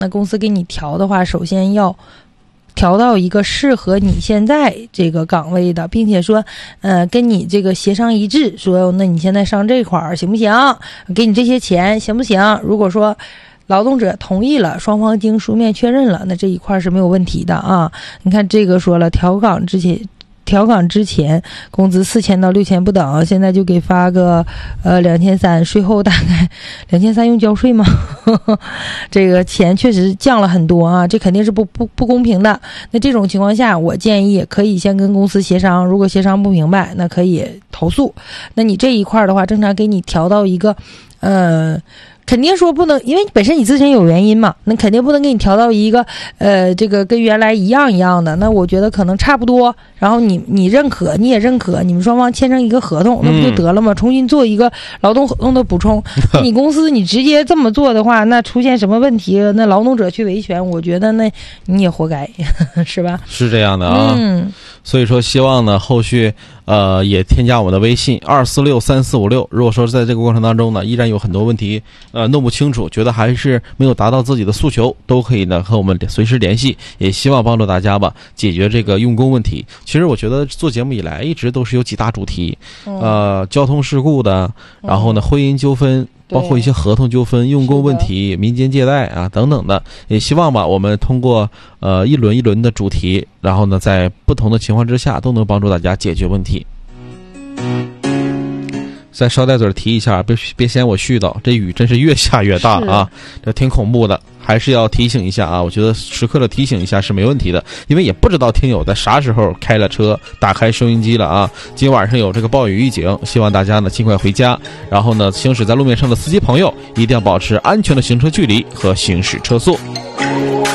那公司给你调的话，首先要调到一个适合你现在这个岗位的，并且说跟你这个协商一致，说那你现在上这块儿行不行，给你这些钱行不行。如果说劳动者同意了，双方经书面确认了，那这一块是没有问题的啊。你看这个说了，调岗之前工资4000到6000不等，现在就给发个2300，税后大概2300用交税吗？这个钱确实降了很多啊，这肯定是不公平的。那这种情况下，我建议可以先跟公司协商，如果协商不明白，那可以投诉。那你这一块的话，正常给你调到一个肯定说不能，因为本身你之前有原因嘛，那肯定不能给你调到一个这个跟原来一样的。那我觉得可能差不多，然后你认可，你也认可，你们双方签成一个合同，那不就得了吗？重新做一个劳动合同的补充。你公司你直接这么做的话，那出现什么问题，那劳动者去维权，我觉得那你也活该，是吧？ 是这样的啊。所以说希望呢后续也添加我们的微信2463456，如果说在这个过程当中呢依然有很多问题弄不清楚，觉得还是没有达到自己的诉求，都可以呢和我们随时联系，也希望帮助大家吧解决这个用工问题。其实我觉得做节目以来一直都是有几大主题，交通事故的，然后呢婚姻纠纷，包括一些合同纠纷、用工问题、民间借贷啊等等的，也希望吧我们通过一轮一轮的主题，然后呢在不同的情况之下都能帮助大家解决问题。再捎带嘴提一下，别嫌我絮叨，这雨真是越下越大啊，这挺恐怖的，还是要提醒一下啊。我觉得时刻的提醒一下是没问题的，因为也不知道听友在啥时候开了车，打开收音机了啊。今晚上有这个暴雨预警，希望大家呢尽快回家，然后呢行驶在路面上的司机朋友一定要保持安全的行车距离和行驶车速。